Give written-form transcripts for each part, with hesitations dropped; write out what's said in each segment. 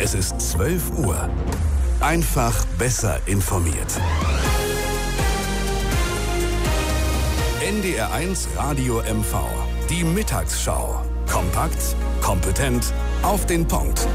Es ist 12 Uhr. Einfach besser informiert. NDR1 Radio MV. Die Mittagsschau. Kompakt, kompetent, auf den Punkt.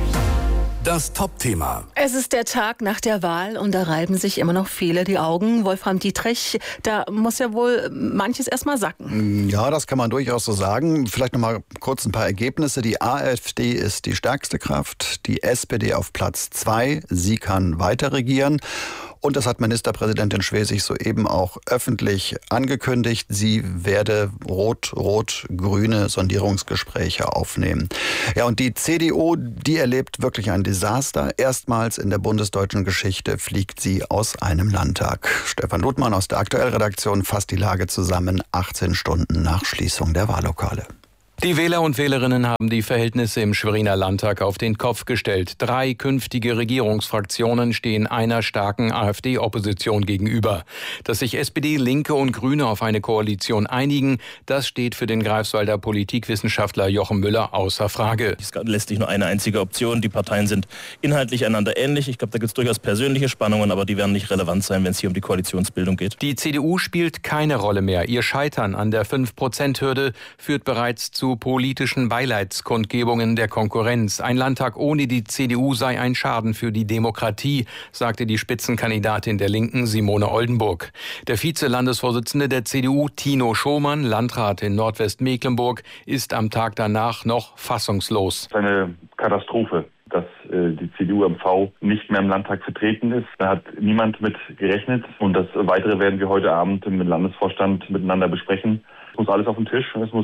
Das Top-Thema. Es ist der Tag nach der Wahl und da reiben sich immer noch viele die Augen. Wolfram Dietrich, da muss ja wohl manches erstmal sacken. Ja, das kann man durchaus so sagen. Vielleicht noch mal kurz ein paar Ergebnisse. Die AfD ist die stärkste Kraft, die SPD auf Platz 2. Sie kann weiter regieren. Und das hat Ministerpräsidentin Schwesig soeben auch öffentlich angekündigt. Sie werde rot-rot-grüne Sondierungsgespräche aufnehmen. Ja, und die CDU, die erlebt wirklich ein Desaster. Erstmals in der bundesdeutschen Geschichte fliegt sie aus einem Landtag. Stefan Ludmann aus der Aktuellredaktion fasst die Lage zusammen, 18 Stunden nach Schließung der Wahllokale. Die Wähler und Wählerinnen haben die Verhältnisse im Schweriner Landtag auf den Kopf gestellt. 3 künftige Regierungsfraktionen stehen einer starken AfD-Opposition gegenüber. Dass sich SPD, Linke und Grüne auf eine Koalition einigen, das steht für den Greifswalder Politikwissenschaftler Jochen Müller außer Frage. Es lässt sich nur eine einzige Option. Die Parteien sind inhaltlich einander ähnlich. Ich glaube, da gibt es durchaus persönliche Spannungen, aber die werden nicht relevant sein, wenn es hier um die Koalitionsbildung geht. Die CDU spielt keine Rolle mehr. Ihr Scheitern an der 5%-Hürde führt bereits zu politischen Beileidskundgebungen der Konkurrenz. Ein Landtag ohne die CDU sei ein Schaden für die Demokratie, sagte die Spitzenkandidatin der Linken Simone Oldenburg. Der Vize-Landesvorsitzende der CDU, Tino Schomann, Landrat in Nordwestmecklenburg, ist am Tag danach noch fassungslos. Eine Katastrophe, dass die CDU-MV nicht mehr im Landtag vertreten ist. Da hat niemand mit gerechnet. Und das Weitere werden wir heute Abend im Landesvorstand miteinander besprechen. Es muss alles auf den Tisch.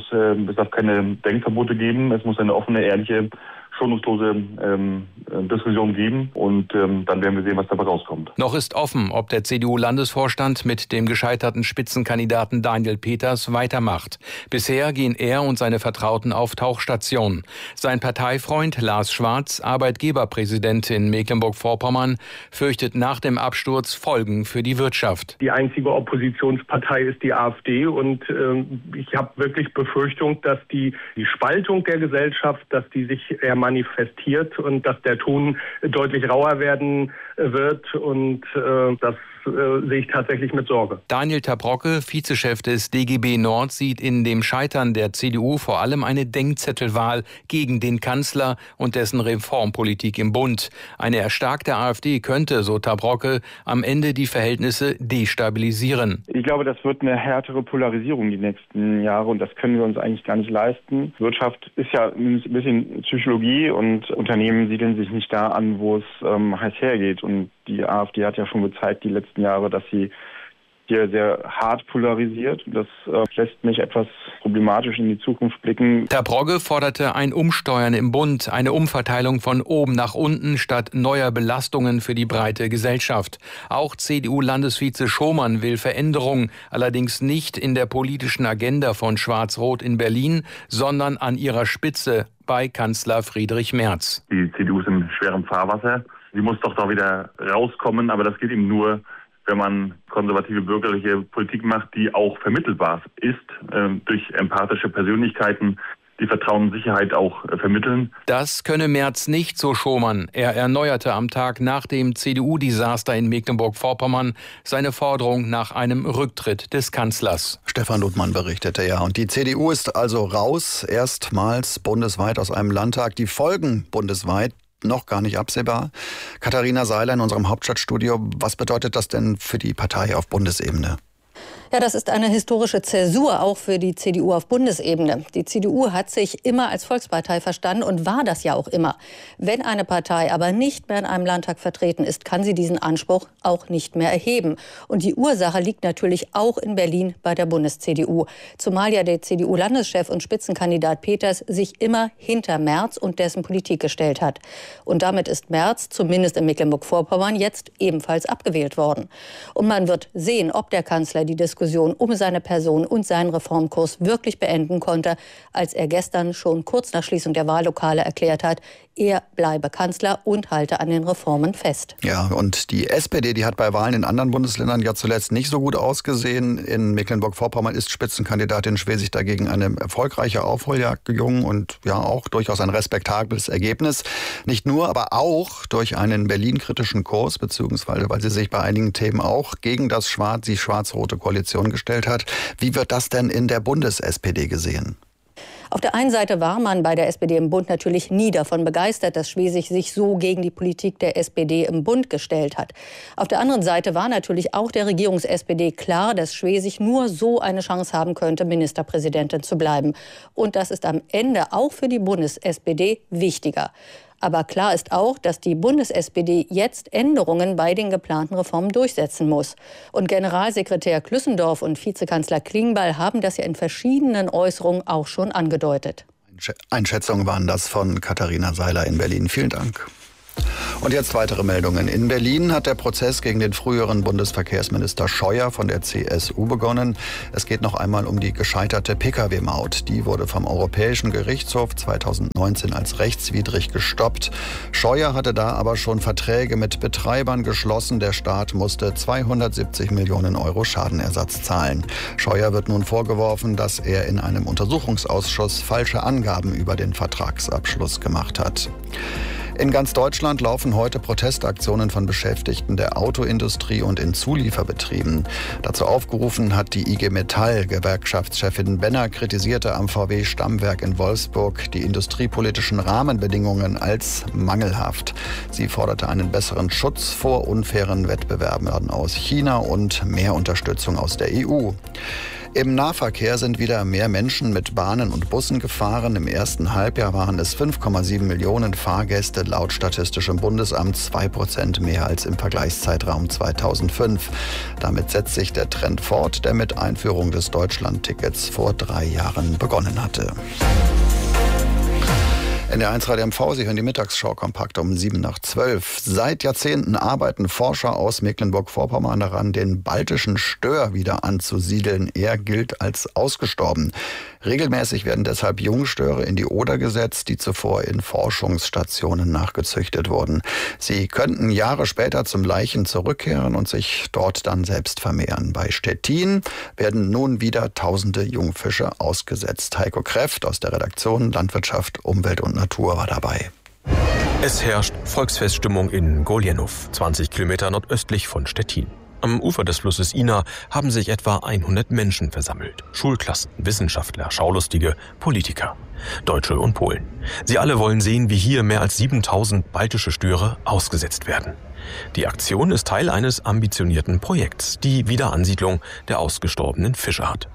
Es darf keine Denkverbote geben. Es muss eine offene, ehrliche, schonungslose Diskussion geben. Und dann werden wir sehen, was dabei rauskommt. Noch ist offen, ob der CDU-Landesvorstand mit dem gescheiterten Spitzenkandidaten Daniel Peters weitermacht. Bisher gehen er und seine Vertrauten auf Tauchstation. Sein Parteifreund Lars Schwarz, Arbeitgeberpräsident in Mecklenburg-Vorpommern, fürchtet nach dem Absturz Folgen für die Wirtschaft. Die einzige Oppositionspartei ist die AfD und ich habe wirklich Befürchtung, dass die Spaltung der Gesellschaft, dass die sich eher manifestiert und dass der Ton deutlich rauer werden wird und das sehe ich tatsächlich mit Sorge. Daniel Tabrocke, Vizechef des DGB Nord, sieht in dem Scheitern der CDU vor allem eine Denkzettelwahl gegen den Kanzler und dessen Reformpolitik im Bund. Eine erstarkte AfD könnte, so Tabrocke, am Ende die Verhältnisse destabilisieren. Ich glaube, das wird eine härtere Polarisierung die nächsten Jahre und das können wir uns eigentlich gar nicht leisten. Wirtschaft ist ja ein bisschen Psychologie und Unternehmen siedeln sich nicht da an, wo es heiß hergeht. Und die AfD hat ja schon gezeigt die letzten Jahre, dass sie hier sehr hart polarisiert. Das lässt mich etwas problematisch in die Zukunft blicken. Tabrocke forderte ein Umsteuern im Bund, eine Umverteilung von oben nach unten statt neuer Belastungen für die breite Gesellschaft. Auch CDU-Landesvize Schomann will Veränderungen, allerdings nicht in der politischen Agenda von Schwarz-Rot in Berlin, sondern an ihrer Spitze bei Kanzler Friedrich Merz. Die CDU ist in schwerem Fahrwasser. Sie muss doch da wieder rauskommen, aber das geht eben nur, wenn man konservative bürgerliche Politik macht, die auch vermittelbar ist, durch empathische Persönlichkeiten, die Vertrauen und Sicherheit auch vermitteln. Das könne Merz nicht, so Schomann. Er erneuerte am Tag nach dem CDU-Desaster in Mecklenburg-Vorpommern seine Forderung nach einem Rücktritt des Kanzlers. Stefan Ludmann berichtete, ja. Und die CDU ist also raus, erstmals bundesweit aus einem Landtag. Die Folgen bundesweit noch gar nicht absehbar. Katharina Seiler in unserem Hauptstadtstudio. Was bedeutet das denn für die Partei auf Bundesebene? Ja, das ist eine historische Zäsur auch für die CDU auf Bundesebene. Die CDU hat sich immer als Volkspartei verstanden und war das ja auch immer. Wenn eine Partei aber nicht mehr in einem Landtag vertreten ist, kann sie diesen Anspruch auch nicht mehr erheben. Und die Ursache liegt natürlich auch in Berlin bei der Bundes-CDU. Zumal ja der CDU-Landeschef und Spitzenkandidat Peters sich immer hinter Merz und dessen Politik gestellt hat. Und damit ist Merz, zumindest in Mecklenburg-Vorpommern, jetzt ebenfalls abgewählt worden. Und man wird sehen, ob der Kanzler die Diskussion um seine Person und seinen Reformkurs wirklich beenden konnte, als er gestern schon kurz nach Schließung der Wahllokale erklärt hat, Er bleibe Kanzler und halte an den Reformen fest. Ja, und die SPD, die hat bei Wahlen in anderen Bundesländern ja zuletzt nicht so gut ausgesehen. In Mecklenburg-Vorpommern ist Spitzenkandidatin Schwesig dagegen eine erfolgreiche Aufholjagd gelungen und ja auch durchaus ein respektables Ergebnis. Nicht nur, aber auch durch einen Berlin-kritischen Kurs, beziehungsweise weil sie sich bei einigen Themen auch gegen die schwarz-rote Koalition gestellt hat. Wie wird das denn in der Bundes-SPD gesehen? Auf der einen Seite war man bei der SPD im Bund natürlich nie davon begeistert, dass Schwesig sich so gegen die Politik der SPD im Bund gestellt hat. Auf der anderen Seite war natürlich auch der Regierungs-SPD klar, dass Schwesig nur so eine Chance haben könnte, Ministerpräsidentin zu bleiben. Und das ist am Ende auch für die Bundes-SPD wichtiger. Aber klar ist auch, dass die Bundes-SPD jetzt Änderungen bei den geplanten Reformen durchsetzen muss. Und Generalsekretär Klüssendorf und Vizekanzler Klingbeil haben das ja in verschiedenen Äußerungen auch schon angedeutet. Einschätzungen waren das von Katharina Seiler in Berlin. Vielen Dank. Und jetzt weitere Meldungen. In Berlin hat der Prozess gegen den früheren Bundesverkehrsminister Scheuer von der CSU begonnen. Es geht noch einmal um die gescheiterte Pkw-Maut. Die wurde vom Europäischen Gerichtshof 2019 als rechtswidrig gestoppt. Scheuer hatte da aber schon Verträge mit Betreibern geschlossen. Der Staat musste 270 Millionen Euro Schadenersatz zahlen. Scheuer wird nun vorgeworfen, dass er in einem Untersuchungsausschuss falsche Angaben über den Vertragsabschluss gemacht hat. In ganz Deutschland laufen heute Protestaktionen von Beschäftigten der Autoindustrie und in Zulieferbetrieben. Dazu aufgerufen hat die IG Metall. Gewerkschaftschefin Benner kritisierte am VW-Stammwerk in Wolfsburg die industriepolitischen Rahmenbedingungen als mangelhaft. Sie forderte einen besseren Schutz vor unfairen Wettbewerbern aus China und mehr Unterstützung aus der EU. Im Nahverkehr sind wieder mehr Menschen mit Bahnen und Bussen gefahren. Im ersten Halbjahr waren es 5,7 Millionen Fahrgäste, laut Statistischem Bundesamt 2% mehr als im Vergleichszeitraum 2005. Damit setzt sich der Trend fort, der mit Einführung des Deutschlandtickets vor 3 Jahren begonnen hatte. NDR1 Radio MV, Sie hören die Mittagsschau kompakt um 7:12. Seit Jahrzehnten arbeiten Forscher aus Mecklenburg-Vorpommern daran, den baltischen Stör wieder anzusiedeln. Er gilt als ausgestorben. Regelmäßig werden deshalb Jungstöre in die Oder gesetzt, die zuvor in Forschungsstationen nachgezüchtet wurden. Sie könnten Jahre später zum Laichen zurückkehren und sich dort dann selbst vermehren. Bei Stettin werden nun wieder tausende Jungfische ausgesetzt. Heiko Kreft aus der Redaktion Landwirtschaft, Umwelt und Natur war dabei. Es herrscht Volksfeststimmung in Goljenow, 20 Kilometer nordöstlich von Stettin. Am Ufer des Flusses Ina haben sich etwa 100 Menschen versammelt. Schulklassen, Wissenschaftler, Schaulustige, Politiker, Deutsche und Polen. Sie alle wollen sehen, wie hier mehr als 7000 baltische Störe ausgesetzt werden. Die Aktion ist Teil eines ambitionierten Projekts, die Wiederansiedlung der ausgestorbenen Fischart.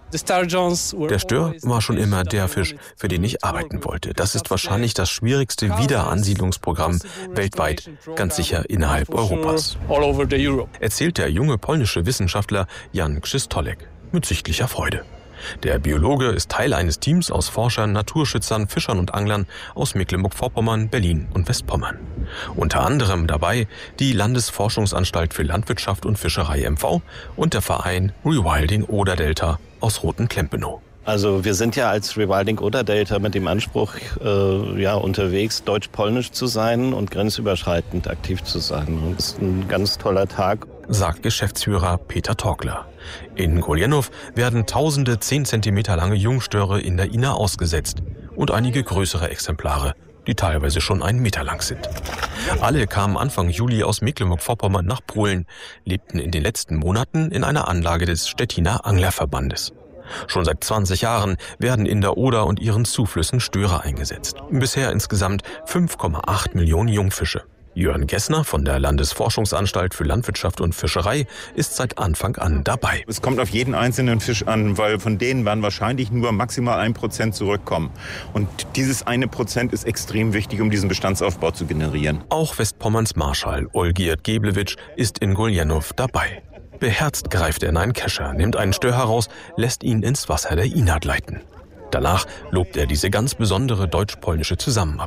Der Stör war schon immer der Fisch, für den ich arbeiten wollte. Das ist wahrscheinlich das schwierigste Wiederansiedlungsprogramm weltweit, ganz sicher innerhalb Europas, erzählt der junge polnische Wissenschaftler Jan Krzysztolek mit sichtlicher Freude. Der Biologe ist Teil eines Teams aus Forschern, Naturschützern, Fischern und Anglern aus Mecklenburg-Vorpommern, Berlin und Westpommern. Unter anderem dabei die Landesforschungsanstalt für Landwirtschaft und Fischerei MV und der Verein Rewilding Oder-Delta aus Rothen-Klempenow. Also wir sind ja als Rewilding Oder-Delta mit dem Anspruch unterwegs, deutsch-polnisch zu sein und grenzüberschreitend aktiv zu sein. Und das ist ein ganz toller Tag, sagt Geschäftsführer Peter Torkler. In Goljenow werden tausende 10 Zentimeter lange Jungstöre in der Ina ausgesetzt und einige größere Exemplare, die teilweise schon 1 Meter lang sind. Alle kamen Anfang Juli aus Mecklenburg-Vorpommern nach Polen, lebten in den letzten Monaten in einer Anlage des Stettiner Anglerverbandes. Schon seit 20 Jahren werden in der Oder und ihren Zuflüssen Störe eingesetzt. Bisher insgesamt 5,8 Millionen Jungfische. Jörn Gessner von der Landesforschungsanstalt für Landwirtschaft und Fischerei ist seit Anfang an dabei. Es kommt auf jeden einzelnen Fisch an, weil von denen werden wahrscheinlich nur maximal 1% zurückkommen. Und dieses 1% ist extrem wichtig, um diesen Bestandsaufbau zu generieren. Auch Westpommerns Marschall Olgierd Geblewitsch ist in Goljenow dabei. Beherzt greift er in einen Kescher, nimmt einen Stör heraus, lässt ihn ins Wasser der Ina gleiten. Danach lobt er diese ganz besondere deutsch-polnische Zusammenarbeit.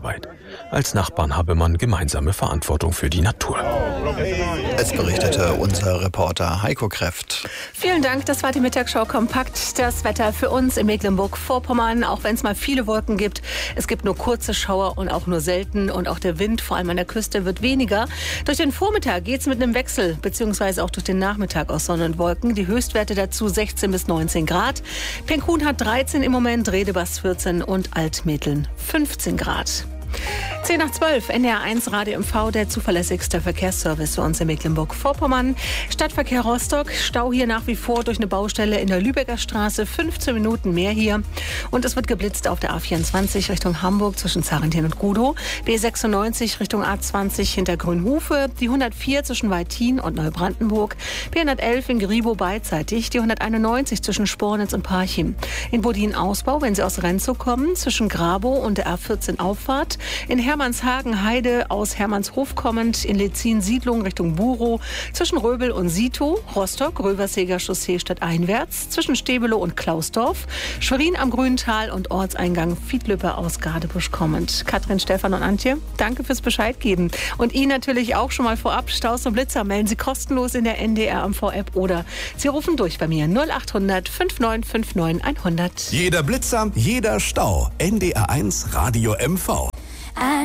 Als Nachbarn habe man gemeinsame Verantwortung für die Natur. Es berichtete unser Reporter Heiko Kräft. Vielen Dank, das war die Mittagsschau kompakt. Das Wetter für uns in Mecklenburg-Vorpommern, auch wenn es mal viele Wolken gibt. Es gibt nur kurze Schauer und auch nur selten. Und auch der Wind, vor allem an der Küste, wird weniger. Durch den Vormittag geht es mit einem Wechsel, beziehungsweise auch durch den Nachmittag aus Sonne und Wolken. Die Höchstwerte dazu 16 bis 19 Grad. Penkhuhn hat 13 im Moment, Redebast 14 und Altmetteln 15 Grad. 10 nach 12, NDR1 Radio MV, der zuverlässigste Verkehrsservice für uns in Mecklenburg-Vorpommern. Stadtverkehr Rostock, Stau hier nach wie vor durch eine Baustelle in der Lübecker Straße, 15 Minuten mehr hier. Und es wird geblitzt auf der A24 Richtung Hamburg zwischen Zarentin und Gudow, B96 Richtung A20 hinter Grünhufe, die 104 zwischen Weithin und Neubrandenburg, B111 in Gribow beidseitig, die 191 zwischen Spornitz und Parchim. In Bodin Ausbau, wenn Sie aus Renzow kommen, zwischen Grabow und der A14 Auffahrt. In Hermannshagen-Heide aus Hermannshof kommend, in Lezin-Siedlung Richtung Burow, zwischen Röbel und Sito, Rostock, Röverseger Chaussee stadteinwärts, zwischen Stebelow und Klausdorf, Schwerin am Grüntal und Ortseingang Fiedlüppe aus Gadebusch kommend. Katrin, Stefan und Antje, danke fürs Bescheid geben. Und Ihnen natürlich auch schon mal vorab, Staus und Blitzer melden Sie kostenlos in der NDR MV-App oder Sie rufen durch bei mir 0800 5959 100. Jeder Blitzer, jeder Stau. NDR1 Radio MV.